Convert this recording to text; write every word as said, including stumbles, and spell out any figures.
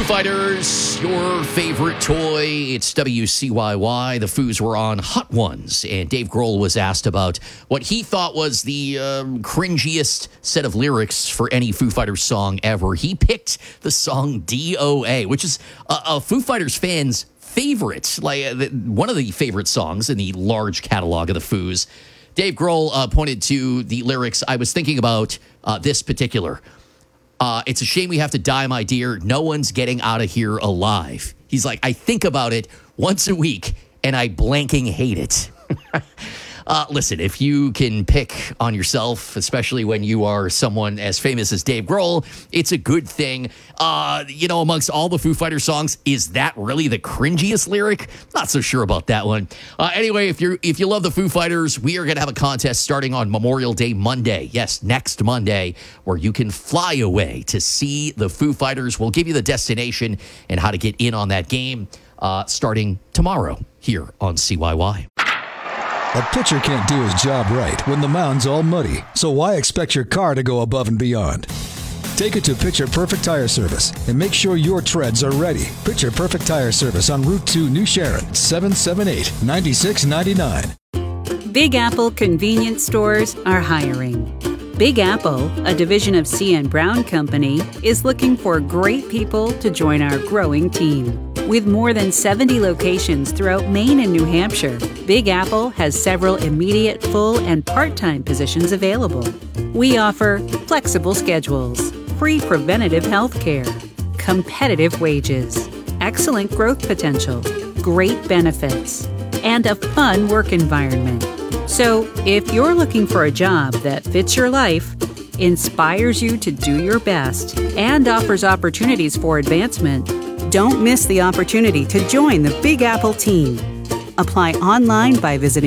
Fighters, your favorite toy. It's W C Y Y. The Foos were on Hot Ones, and Dave Grohl was asked about what he thought was the um, cringiest set of lyrics for any Foo Fighters song ever. He picked the song D O A, which is a, a Foo Fighters fan's favorite, like uh, the, one of the favorite songs in the large catalog of the Foos. Dave Grohl uh, pointed to the lyrics. I was thinking about uh, this particular. Uh, it's a shame we have to die, my dear. No one's getting out of here alive. He's like, I think about it once a week, and I blanking hate it. uh, listen, if you can pick on yourself, especially when you are someone as famous as Dave Grohl, it's a good thing. Uh, you know, amongst all the Foo Fighters songs, is that really the cringiest lyric? Not so sure about that one. Uh, anyway, if you if you love the Foo Fighters, we are going to have a contest starting on Memorial Day Monday. Yes, next Monday, where you can fly away to see the Foo Fighters. We'll give you the destination and how to get in on that game uh, starting tomorrow here on C Y Y. A pitcher can't do his job right when the mound's all muddy, so why expect your car to go above and beyond? Take it to Pitcher Perfect Tire Service and make sure your treads are ready. Pitcher Perfect Tire Service on Route two, New Sharon, seven seven eight, nine six nine nine. Big Apple convenience stores are hiring. Big Apple, a division of C N Brown Company, is looking for great people to join our growing team. With more than seventy locations throughout Maine and New Hampshire, Big Apple has several immediate full and part-time positions available. We offer flexible schedules, free preventative health care, competitive wages, excellent growth potential, great benefits, and a fun work environment. So, if you're looking for a job that fits your life, inspires you to do your best, and offers opportunities for advancement, don't miss the opportunity to join the Big Apple team. Apply online by visiting